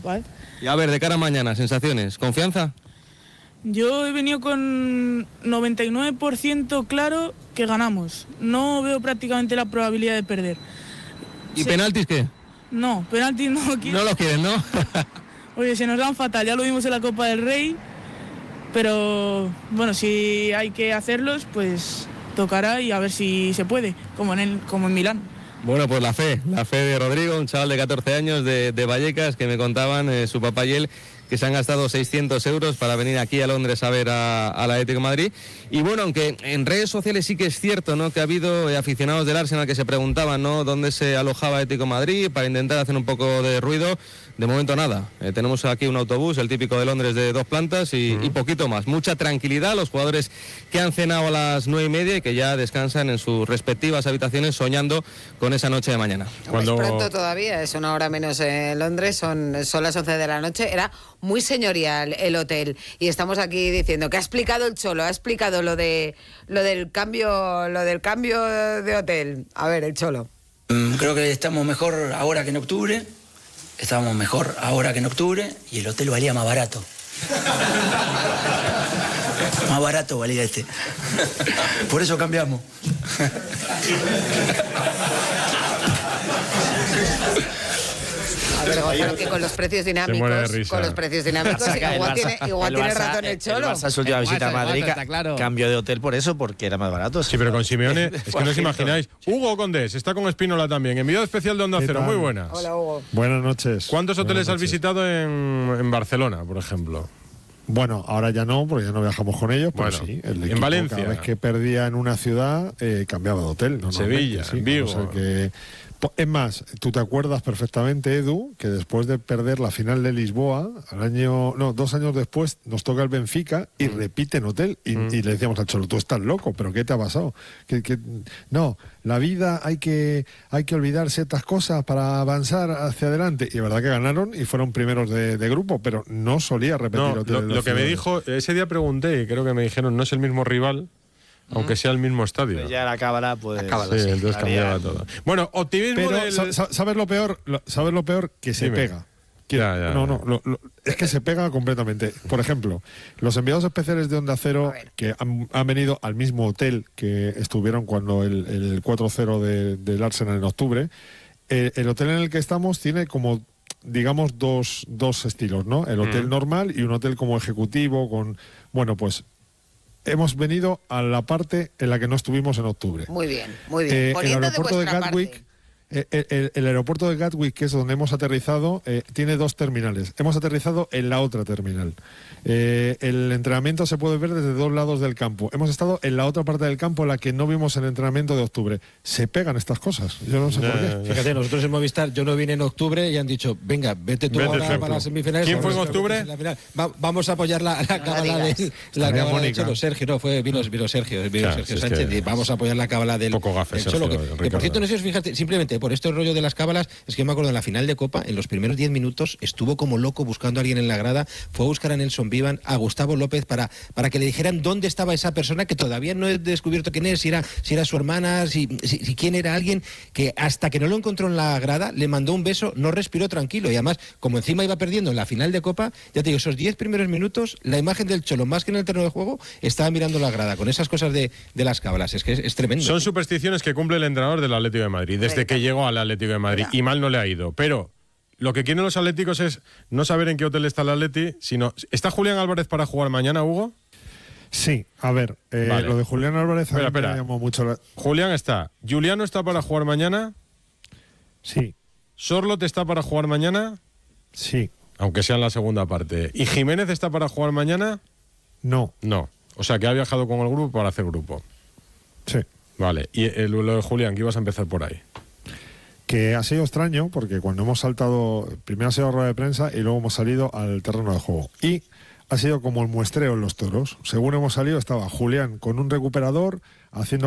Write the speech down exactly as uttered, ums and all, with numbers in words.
Vale. Y a ver, de cara a mañana, sensaciones, ¿confianza? Yo he venido con noventa y nueve por ciento claro que ganamos. No veo prácticamente la probabilidad de perder. ¿Y Sí. penaltis qué? No, penaltis no quiero. No los quieren, ¿no? Oye, se nos dan fatal, ya lo vimos en la Copa del Rey, pero bueno, si hay que hacerlos, pues tocará y a ver si se puede, como en, el, como en Milán. Bueno, pues la fe, la fe de Rodrigo, un chaval de catorce años de, de Vallecas, que me contaban eh, su papá y él, que se han gastado seiscientos euros para venir aquí a Londres a ver a, al Atlético de Madrid. Y bueno, aunque en redes sociales sí que es cierto, ¿no?, que ha habido eh, aficionados del Arsenal que se preguntaban, ¿no?, dónde se alojaba Atlético de Madrid para intentar hacer un poco de ruido. De momento nada, eh, tenemos aquí un autobús, el típico de Londres, de dos plantas y, uh-huh. y poquito más. Mucha tranquilidad, los jugadores que han cenado a las nueve y media y que ya descansan en sus respectivas habitaciones soñando con esa noche de mañana. Cuando... Es pronto todavía, es una hora menos en Londres, son, son las once de la noche, era muy señorial el hotel y estamos aquí diciendo que ha explicado el Cholo, ha explicado lo de lo del cambio, lo del cambio de hotel. A ver, el Cholo. Mm, creo que estamos mejor ahora que en octubre. Estábamos mejor ahora que en octubre y el hotel valía más barato. Más barato valía este. Por eso cambiamos. A ver, Gonzalo, que con los precios dinámicos, con los precios dinámicos, igual tiene, igual tiene Barça, razón el Cholo. El Barça, su última visita a Madrid, Barça, claro. Cambio de hotel por eso, porque era más barato. Sí, pero con Simeone, es que no os imagináis. Hugo Condés, está con Espínola también, enviado especial de Onda Cero, muy buenas. Hola, Hugo. Buenas noches. ¿Cuántos hoteles buenas noches. has visitado en, en Barcelona, por ejemplo? Bueno, ahora ya no, porque ya no viajamos con ellos, pero bueno, sí. El en Valencia. Cada vez que perdía en una ciudad, eh, cambiaba de hotel. Sevilla, sí, Vigo. O sea que, es más, tú te acuerdas perfectamente, Edu, que después de perder la final de Lisboa, al año, no, dos años después, nos toca el Benfica y mm. repite en hotel. Y, mm. y le decíamos al Cholo, tú estás loco, ¿pero qué te ha pasado? Que, que, no, la vida hay que, hay que olvidar ciertas cosas para avanzar hacia adelante. Y es verdad que ganaron y fueron primeros de, de grupo, pero no solía repetir no, hotel. Lo, lo que me dijo, ese día pregunté y creo que me dijeron, no es el mismo rival, aunque sea el mismo estadio. Pues ya la cábala, pues... La cábala, sí, sí, entonces cambiaba todo. Bueno, optimismo Pero, del... ¿sabes lo peor? ¿Sabes lo peor? Que se Dime. pega. Que, ya, ya, no, no, lo, lo, es que se pega completamente. Por ejemplo, los enviados especiales de Onda Cero que han, han venido al mismo hotel que estuvieron cuando el, el cuatro cero de, del Arsenal en octubre, eh, el hotel en el que estamos tiene como, digamos, dos, dos estilos, ¿no? El hotel mm. normal y un hotel como ejecutivo con... Bueno, pues... Hemos venido a la parte en la que no estuvimos en octubre. Muy bien, muy bien. Eh, el Poniendo aeropuerto de de Gatwick, parte. El, el, el aeropuerto de Gatwick, que es donde hemos aterrizado, eh, tiene dos terminales. Hemos aterrizado en la otra terminal. Eh, el entrenamiento se puede ver desde dos lados del campo. Hemos estado en la otra parte del campo, en la que no vimos el entrenamiento de octubre. Se pegan estas cosas. Yo no sé no, por qué. Fíjate, nosotros en Movistar, yo no vine en octubre y han dicho, venga, vete tú vete ahora ejemplo. para las semifinales. ¿Quién fue en octubre? Va, vamos a apoyar la, la cábala de la cábala del Cholo. Sergio, no, fue, vino, vino Sergio, vino claro, Sergio si Sánchez. Es que y vamos a apoyar la cábala del, poco gafe, del Cholo. Sergio, Que, que por cierto, no sé si os fijaste, simplemente por este rollo de las cábalas, es que yo me acuerdo en la final de Copa, en los primeros diez minutos, estuvo como loco buscando a alguien en la grada, fue a buscar a Nelson Vivan, a Gustavo López, para, para que le dijeran dónde estaba esa persona, que todavía no he descubierto quién es, si era, si era su hermana, si, si, si quién era alguien, que hasta que no lo encontró en la grada, le mandó un beso, no respiró tranquilo, y además, como encima iba perdiendo en la final de Copa, ya te digo, esos diez primeros minutos, la imagen del Cholo, más que en el terreno de juego, estaba mirando la grada, con esas cosas de, de las cábalas, es que es, es tremendo. Son supersticiones que cumple el entrenador del Atlético de Madrid, desde que llegó al Atlético de Madrid, y mal no le ha ido, pero... Lo que quieren los atléticos es no saber en qué hotel está el Atleti, sino... ¿Está Julián Álvarez para jugar mañana, Hugo? Sí, a ver, eh, vale. Lo de Julián Álvarez espera, espera. me llamó mucho la... Julián está. ¿Juliano está para jugar mañana? Sí. ¿Sorlot está para jugar mañana? Sí. Aunque sea en la segunda parte. ¿Y Jiménez está para jugar mañana? No. No. O sea, que ha viajado con el grupo para hacer grupo. Sí. Vale. Y el, lo de Julián, que ibas a empezar por ahí. Que ha sido extraño porque cuando hemos saltado, primero ha sido rueda de prensa y luego hemos salido al terreno de juego. Y ha sido como el muestreo en los toros. Según hemos salido estaba Julián con un recuperador haciendo